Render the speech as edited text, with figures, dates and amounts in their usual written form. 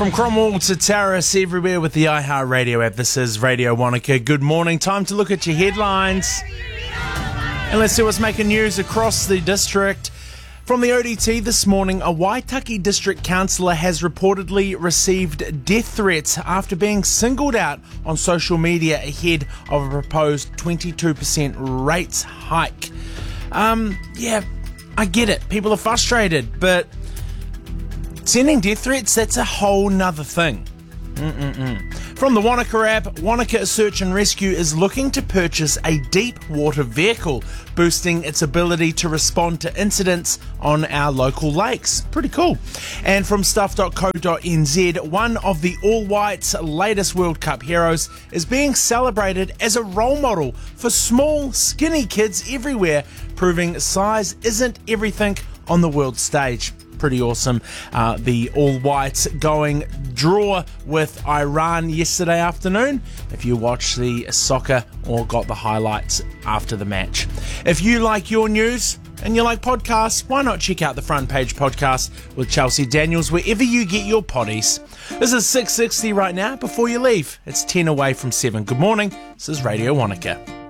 From Cromwell to Terrace, everywhere with the iHeartRadio app, this is Radio Wanaka. Good morning. Time to look at your headlines. And let's see what's making news across the district. From the ODT this morning, a Waitaki district councillor has reportedly received death threats after being singled out on social media ahead of a proposed 22% rates hike. I get it. People are frustrated, but sending death threats, that's a whole nother thing. From the Wanaka app, Wanaka Search and Rescue is looking to purchase a deep water vehicle, boosting its ability to respond to incidents on our local lakes. Pretty cool. And from stuff.co.nz, one of the All Whites' latest World Cup heroes is being celebrated as a role model for small, skinny kids everywhere, proving size isn't everything on the world stage. Pretty awesome. The All Whites going draw with Iran yesterday afternoon, if you watched the soccer or got the highlights after the match. If you like your news and you like podcasts, why not check out the Front Page Podcast with Chelsea Daniels wherever you get your potties. This is 6:60 right now. Before you leave, it's 10 away from 7. Good morning. This is Radio Wanaka.